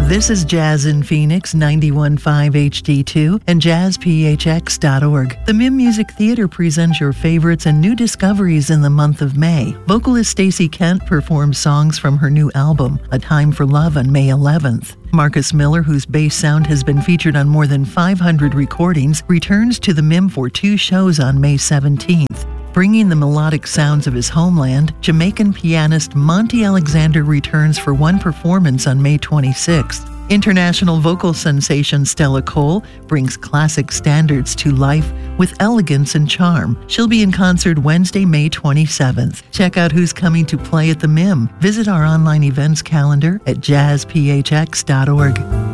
This is Jazz in Phoenix, 91.5 HD2 and jazzphx.org. The MIM Music Theater presents your favorites and new discoveries in the month of May. Vocalist Stacey Kent performs songs from her new album, A Time for Love, on May 11th. Marcus Miller, whose bass sound has been featured on more than 500 recordings, returns to the MIM for 2 shows on May 17th. Bringing the melodic sounds of his homeland, Jamaican pianist Monty Alexander returns for 1 performance on May 26th. International vocal sensation Stella Cole brings classic standards to life with elegance and charm. She'll be in concert Wednesday, May 27th. Check out who's coming to play at the MIM. Visit our online events calendar at jazzphx.org.